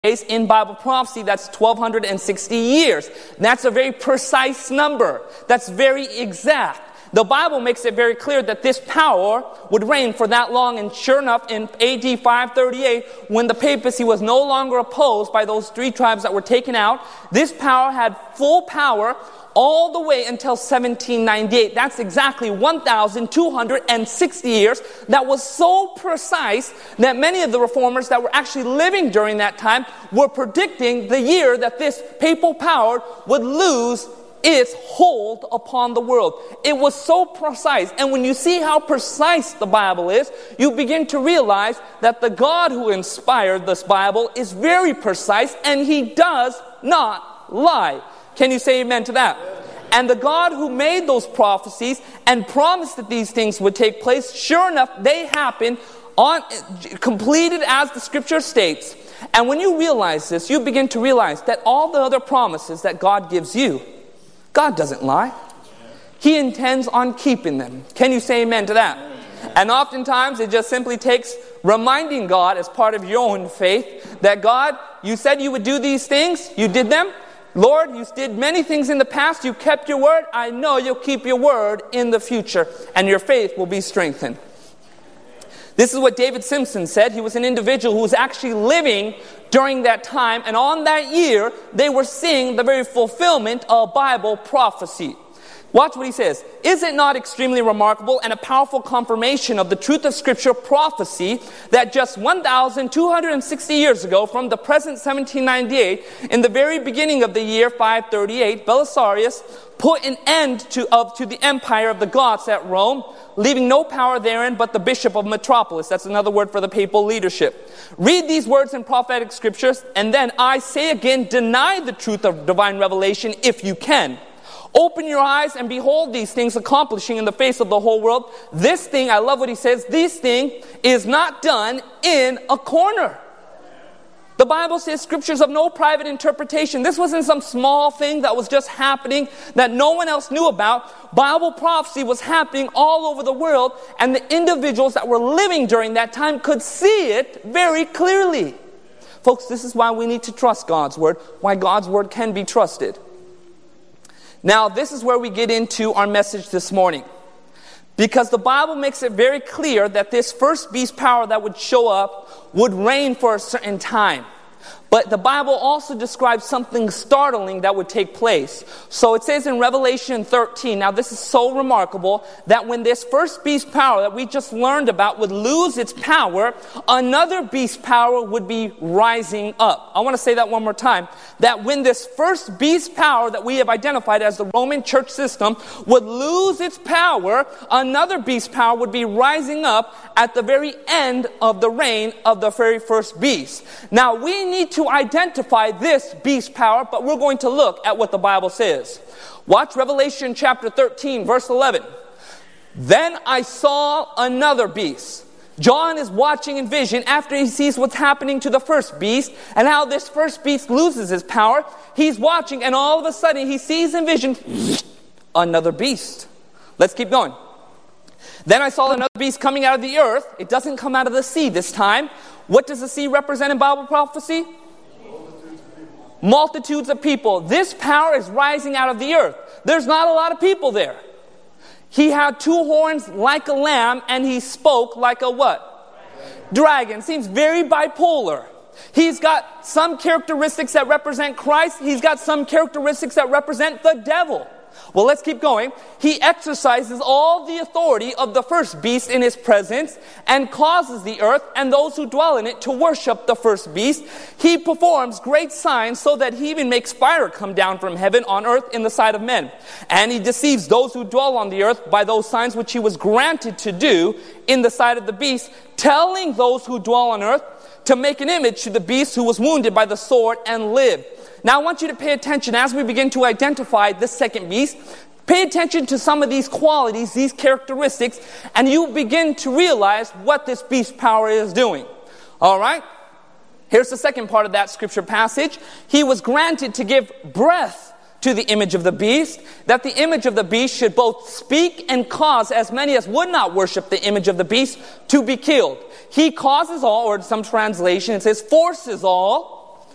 in Bible prophecy, that's 1,260 years. That's a very precise number. That's very exact. The Bible makes it very clear that this power would reign for that long. And sure enough, in AD 538, when the papacy was no longer opposed by those 3 tribes that were taken out, this power had full power all the way until 1798. That's exactly 1,260 years. That was so precise that many of the reformers that were actually living during that time were predicting the year that this papal power would lose its hold upon the world. It was so precise. And when you see how precise the Bible is, you begin to realize that the God who inspired this Bible is very precise, and He does not lie. Can you say amen to that? And the God who made those prophecies and promised that these things would take place, sure enough, they happened, completed as the Scripture states. And when you realize this, you begin to realize that all the other promises that God gives you, God doesn't lie. He intends on keeping them. Can you say amen to that? And oftentimes it just simply takes reminding God as part of your own faith that God, you said you would do these things, you did them. Lord, you did many things in the past, you kept your word. I know you'll keep your word in the future, and your faith will be strengthened. This is what David Simpson said. He was an individual who was actually living during that time, and on that year, they were seeing the very fulfillment of Bible prophecy. Watch what he says. Is it not extremely remarkable and a powerful confirmation of the truth of Scripture prophecy that just 1,260 years ago, from the present 1798, in the very beginning of the year 538, Belisarius put an end to the empire of the Goths at Rome, leaving no power therein but the bishop of Metropolis. That's another word for the papal leadership. Read these words in prophetic scriptures, and then I say again, deny the truth of divine revelation if you can. Open your eyes and behold these things accomplishing in the face of the whole world. This thing, I love what he says, this thing is not done in a corner. The Bible says scriptures of no private interpretation. This wasn't some small thing that was just happening that no one else knew about. Bible prophecy was happening all over the world, and the individuals that were living during that time could see it very clearly. Folks, this is why we need to trust God's word, why God's word can be trusted. Now, this is where we get into our message this morning. Because the Bible makes it very clear that this first beast power that would show up would reign for a certain time. But the Bible also describes something startling that would take place. So it says in Revelation 13, now this is so remarkable, that when this first beast power that we just learned about would lose its power, another beast power would be rising up. I want to say that one more time. That when this first beast power that we have identified as the Roman church system would lose its power, another beast power would be rising up at the very end of the reign of the very first beast. Now we need to identify this beast power, but we're going to look at what the Bible says. Watch Revelation chapter 13, verse 11. Then I saw another beast. John is watching in vision after he sees what's happening to the first beast and how this first beast loses his power. He's watching, and all of a sudden he sees in vision another beast. Let's keep going. Then I saw another beast coming out of the earth. It doesn't come out of the sea this time. What does the sea represent in Bible prophecy? Multitudes of people. This power is rising out of the earth. There's not a lot of people there. He had 2 horns like a lamb, and he spoke like a what? Dragon. Seems very bipolar. He's got some characteristics that represent Christ. He's got some characteristics that represent the devil. Well, let's keep going. He exercises all the authority of the first beast in his presence and causes the earth and those who dwell in it to worship the first beast. He performs great signs so that he even makes fire come down from heaven on earth in the sight of men. And he deceives those who dwell on the earth by those signs which he was granted to do in the sight of the beast, telling those who dwell on earth to make an image to the beast who was wounded by the sword and lived. Now I want you to pay attention as we begin to identify this second beast. Pay attention to some of these qualities, these characteristics, and you begin to realize what this beast power is doing. All right? Here's the second part of that scripture passage. He was granted to give breath to the image of the beast, that the image of the beast should both speak and cause as many as would not worship the image of the beast to be killed. He causes all, or in some translation it says forces all,